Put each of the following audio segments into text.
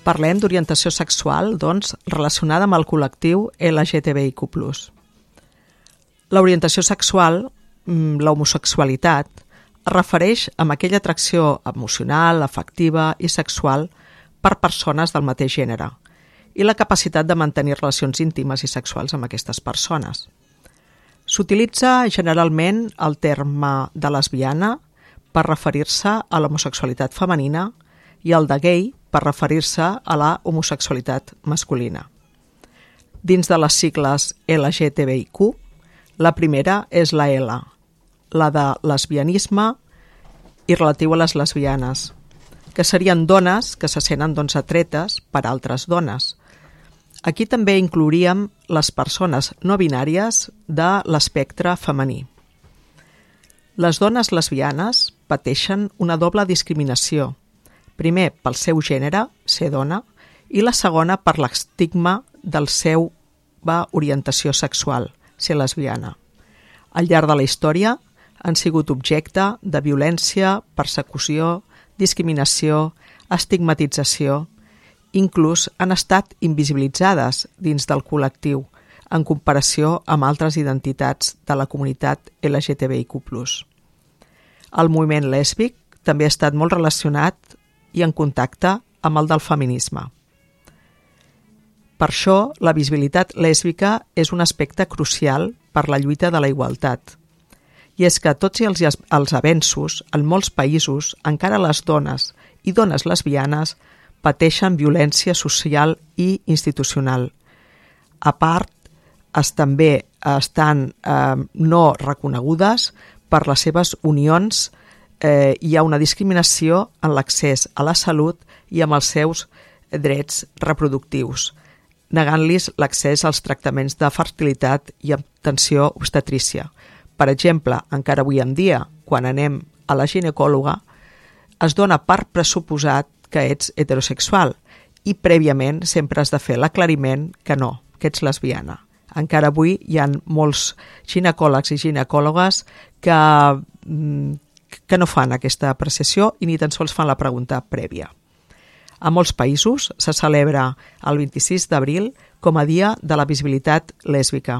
Parlem d'orientació sexual, doncs, relacionada amb el col·lectiu LGTBIQ+. L'orientació sexual, l'homosexualitat, es refereix a aquella atracció emocional, afectiva i sexual per persones del mateix gènere i la capacitat de mantenir relacions íntimes i sexuals amb aquestes persones. S'utilitza generalment el terme de lesbiana per referir-se a l'homosexualitat femenina i el de gay per referir-se a la homosexualitat masculina. Dins de les sigles LGTBIQ, la primera és la L, la de lesbianisme i relatiu a les lesbianes, que serien dones que se senten atretes per altres dones. Aquí també inclouríem les persones no binàries de l'espectre femení. Les dones lesbianes pateixen una doble discriminació, primer pel seu gènere, ser dona, i la segona per l'estigma del seu orientació sexual, ser lesbiana. Al llarg de la història han sigut objecte de violència, persecució, discriminació, estigmatització. Inclús han estat invisibilitzades dins del col·lectiu en comparació amb altres identitats de la comunitat LGTBIQ+. El moviment lèsbic també ha estat molt relacionat i en contacte amb el del feminisme. Per això, la visibilitat lèsbica és un aspecte crucial per la lluita de la igualtat. I és que tots els avenços, en molts països, encara les dones i dones lesbianes pateixen violència social i institucional. A part, també estan no reconegudes per les seves unions. Hi ha una discriminació en l'accés a la salut i amb els seus drets reproductius, negant-los l'accés als tractaments de fertilitat i atenció obstetrícia. Per exemple, encara avui en dia, quan anem a la ginecòloga, es dona per pressuposat que ets heterosexual i prèviament sempre has de fer l'aclariment que no, que ets lesbiana. Encara avui hi ha molts ginecòlegs i ginecòlogues que no fan aquesta apreciació i ni tan sols fan la pregunta prèvia. A molts països se celebra el 26 d'abril com a Dia de la Visibilitat Lèsbica.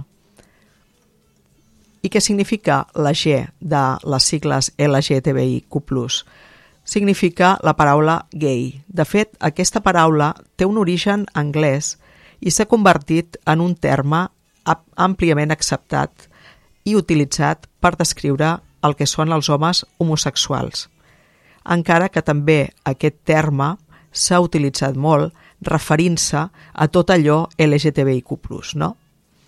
I què significa la G de les sigles LGTBIQ+. Significa la paraula gay. De fet, aquesta paraula té un origen anglès i s'ha convertit en un terme àmpliament acceptat i utilitzat per descriure el que són els homes homosexuals. Encara que també aquest terme s'ha utilitzat molt referint-se a tot allò LGTBIQ+, no?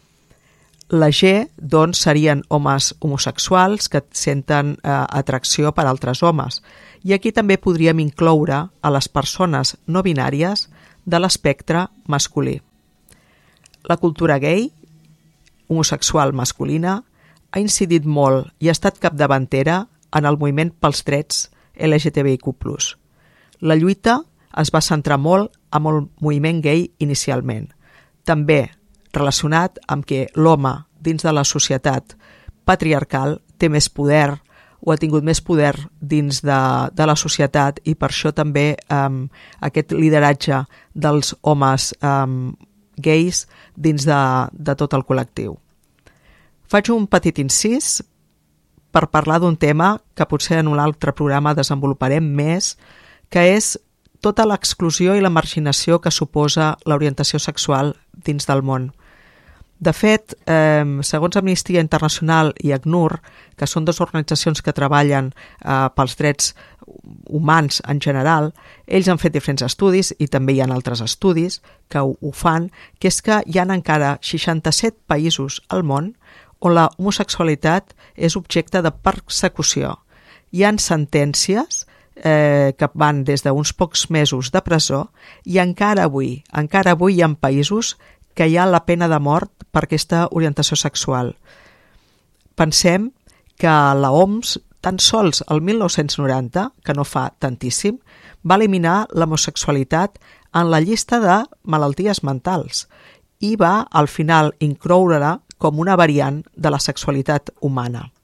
La G, doncs, serien homes homosexuals que senten atracció per altres homes. I aquí també podríem incloure a les persones no binàries de l'espectre masculí. La cultura gay, homosexual masculina, ha incidit molt i ha estat capdavantera en el moviment pels drets LGTBIQ+. La lluita es va centrar molt amb el moviment gay inicialment, també relacionat amb que l'home dins de la societat patriarcal té més poder o ha tingut més poder dins de la societat i per això també aquest lideratge dels homes gais dins de tot el col·lectiu. Faig un petit incís per parlar d'un tema que potser en un altre programa desenvoluparem més, que és tota l'exclusió i la marginació que suposa l'orientació sexual dins del món. De fet, segons Amnistia Internacional i ACNUR, que són dues organitzacions que treballen pels drets humans en general, ells han fet diferents estudis i també hi ha altres estudis que ho fan, que és que hi ha encara 67 països al món on la homosexualitat és objecte de persecució. Hi ha sentències que van des d'uns pocs mesos de presó i encara avui hi ha països que hi ha la pena de mort per aquesta orientació sexual. Pensem que la OMS, tan sols el 1990, que no fa tantíssim, va eliminar l'homosexualitat en la llista de malalties mentals i va al final incloure-la com una variant de la sexualitat humana.